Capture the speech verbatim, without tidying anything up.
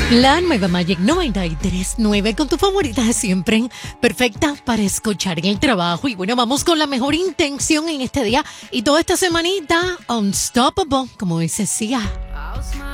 La nueva Magic noventa y tres punto nueve con tu favorita de siempre, perfecta para escuchar en el trabajo. Y bueno, vamos con la mejor intención en este día y toda esta semanita, unstoppable, como dice Sia.